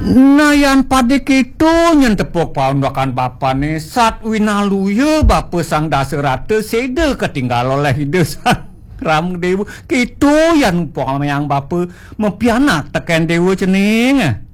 Nayan pada kitu nyentepok paundakan bapa ni sat winaluya bapa sang daserata seda ketinggal oleh ide sang ram dewa kitu yang yang bapa mempianak tekan dewa cening.